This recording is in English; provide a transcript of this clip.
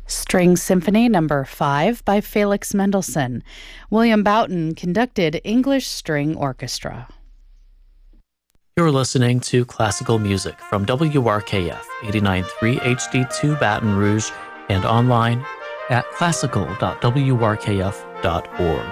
String Symphony Number 5 by Felix Mendelssohn. William Boughton conducted English String Orchestra. You're listening to classical music from WRKF 89.3 HD2 Baton Rouge and online at classical.wrkf.org.